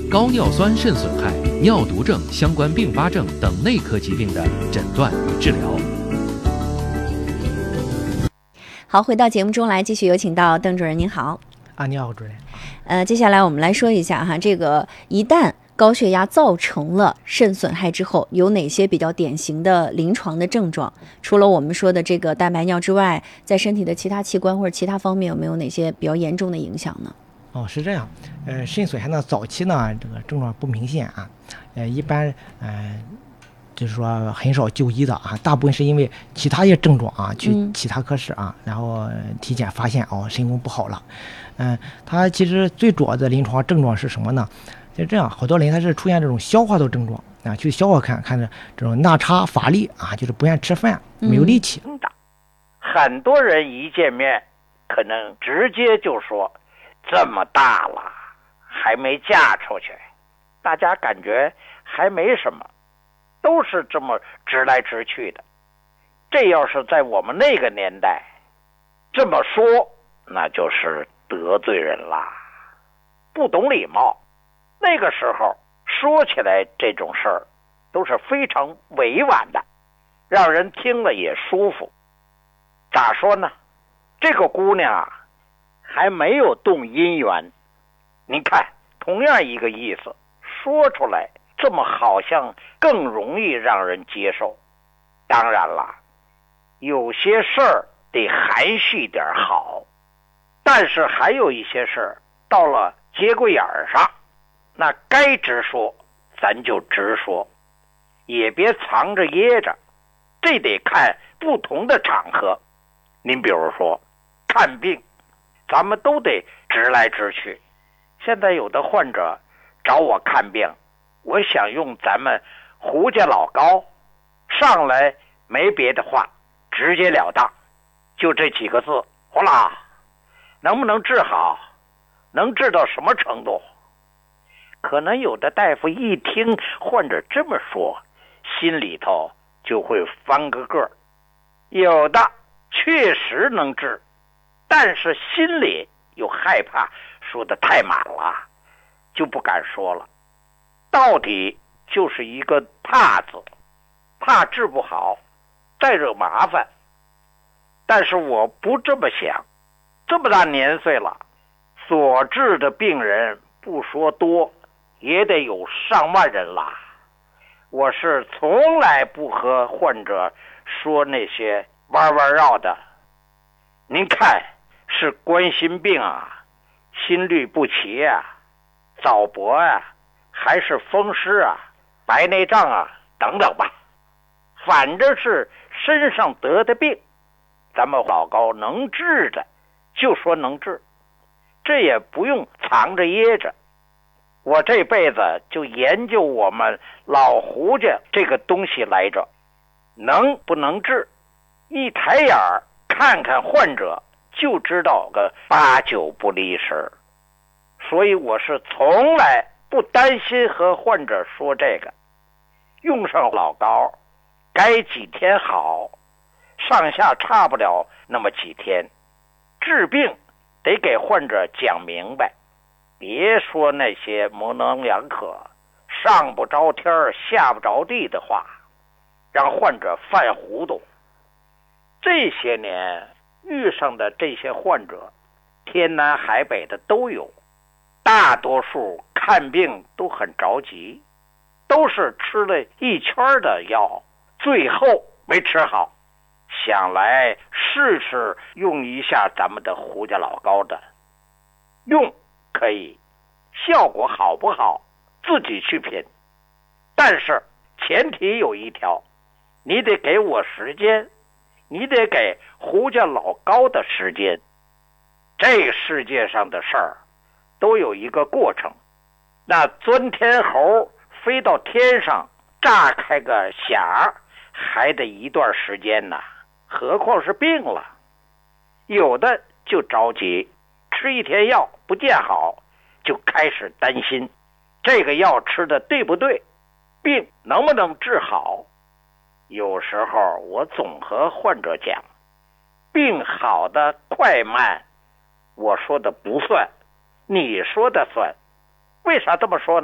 高尿酸肾损害、尿毒症相关并发症等内科疾病的诊断与治疗。 好，回到节目中来，继续有请到邓主任。您好。 你好，主任。 接下来我们来说一下哈，这个一旦高血压造成了肾损害之后，有哪些比较典型的临床的症状？除了我们说的这个蛋白尿之外，在身体的其他器官或者其他方面有没有哪些比较严重的影响呢？ 是这样。肾损害呢，早期呢这个症状不明显啊，一般就是说很少就医的啊，大部分是因为其他一些症状啊，去其他科室啊，然后体检发现肾功不好了。它其实最主要的临床症状是什么呢？就这样，好多人他是出现这种消化道症状啊，去消化看着这种纳差乏力啊，就是不愿吃饭，没有力气。 很多人一见面，可能直接就说这么大了，还没嫁出去，大家感觉还没什么，都是这么直来直去的。这要是在我们那个年代这么说，那就是得罪人啦，不懂礼貌。那个时候说起来这种事儿都是非常委婉的，让人听了也舒服。咋说呢，这个姑娘啊还没有动姻缘，您看同样一个意思，说出来这么好像更容易让人接受。当然了，有些事儿得含蓄点好，但是还有一些事儿到了节骨眼上，那该直说咱就直说，也别藏着掖着，这得看不同的场合。您比如说看病，咱们都得直来直去。现在有的患者找我看病，我想用咱们胡家老高，上来没别的话，直截了当，就这几个字，呼啦，能不能治好，能治到什么程度？可能有的大夫一听患者这么说，心里头就会翻个个。有的确实能治，但是心里又害怕说的太满了，就不敢说了。到底就是一个怕字，怕治不好再惹麻烦。但是我不这么想，这么大年岁了，所治的病人不说多也得有上万人了。我是从来不和患者说那些弯弯绕的。您看，是冠心病啊，心律不齐啊，早搏啊，还是风湿啊，白内障啊等等吧，反正是身上得的病，咱们老高能治的就说能治，这也不用藏着掖着。我这辈子就研究我们老胡家这个东西来着，能不能治，一抬眼看看患者就知道个8、9不离十。所以我是从来不担心和患者说这个，用上老高该几天好，上下差不了那么几天。治病得给患者讲明白，别说那些模棱两可、上不着天下不着地的话，让患者犯糊涂。这些年遇上的这些患者，天南海北的都有，大多数看病都很着急，都是吃了一圈的药，最后没吃好，想来试试用一下咱们的胡家老高的。用可以，效果好不好自己去品，但是前提有一条，你得给我时间，你得给胡家老高的时间。这世界上的事儿都有一个过程，那钻天猴飞到天上炸开个匣还得一段时间呢，何况是病了。有的就着急，吃一天药不见好，就开始担心这个药吃的对不对，病能不能治好。有时候我总和患者讲，病好的快慢我说的不算，你说的算。为啥这么说呢？